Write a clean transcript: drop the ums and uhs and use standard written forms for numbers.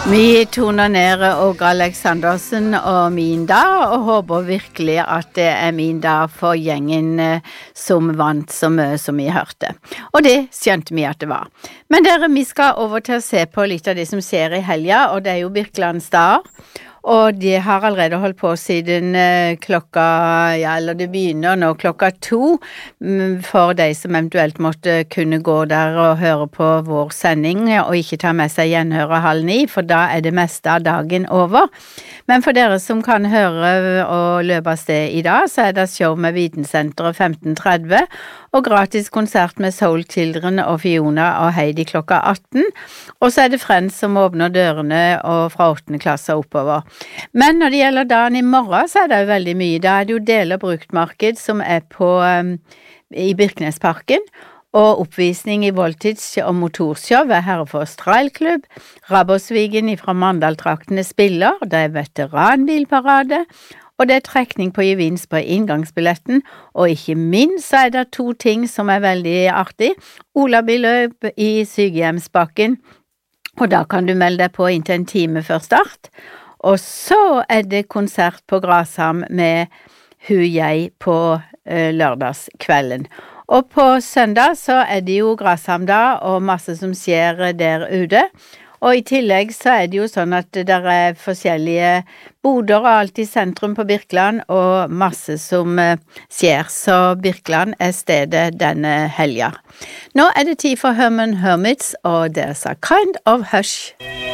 Vi toner ned Åge Aleksandersen og min dag, og håper virkelig at det min dag for gjengen som vant så mye som vi hørte. Og det skjønte vi at det var. Men dere, vi skal over til å se på litt av det som skjer i helga, og det jo Birkelands dag. Og de har allerede holdt på siden klokka, eller det begynner nå klokka 2, for de som eventuelt måtte kunne gå der og høre på vår sending, og ikke ta med seg gjenhøre 8:30, for da det meste av dagen over. Men for dere som kan høre og løpe av sted i dag, så det show med Vitensenteret 15:30, og gratis konsert med Soul Children og Fiona og Heidi klokka 18, og så det Friends som åpner dørene og fra 8. klasse oppover. Men når det gjelder dagen i morgen, så det jo veldig mye. Da det jo del- og bruktmarked som på i Birkenesparken, og oppvisning i Voltage og motorshow ved Herrefoss Trailklubb. Rabosvigen fra Mandal-traktene spiller, det veteranbilparade, og det trekning på gevinst på inngangsbilletten, og ikke minst så det 2 ting som veldig artig. Olabilløp i Sykehjemsbakken, og da kan du melde deg på inntil en time før start. Og så det konsert på Grasham med Hu-Jeg på lørdagskvelden. Og på søndag så det jo Grasham da, og masse som skjer der ute. Og i tillegg så det jo sånn at det forskjellige boder og alt i sentrum på Birkeland, og masse som skjer. Så Birkeland stedet denne helga. Nå det tid for Herman Hermits, og There's a Kind of Hush.